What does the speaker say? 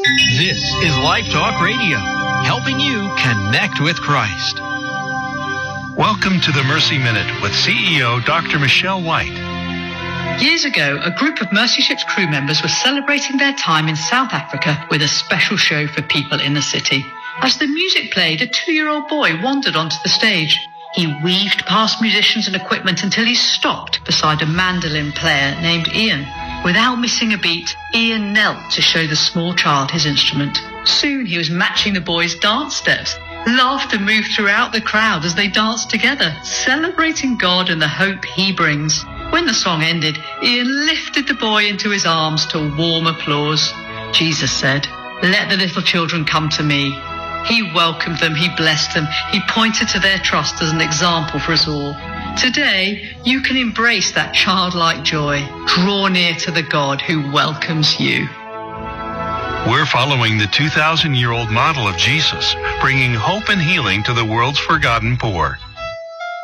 This is Life Talk Radio, helping you connect with Christ. Welcome to the Mercy Minute with CEO Dr. Michelle White. Years ago, a group of Mercy Ships crew members were celebrating their time in South Africa with a special show for people in the city. As the music played, a 2-year-old boy wandered onto the stage. He weaved past musicians and equipment until he stopped beside a mandolin player named Ian. Without missing a beat, Ian knelt to show the small child his instrument. Soon he was matching the boy's dance steps. Laughter moved throughout the crowd as they danced together, celebrating God and the hope he brings. When the song ended, Ian lifted the boy into his arms to warm applause. Jesus said, "Let the little children come to me." He welcomed them, he blessed them, he pointed to their trust as an example for us all. Today, you can embrace that childlike joy. Draw near to the God who welcomes you. We're following the 2,000-year-old model of Jesus, bringing hope and healing to the world's forgotten poor.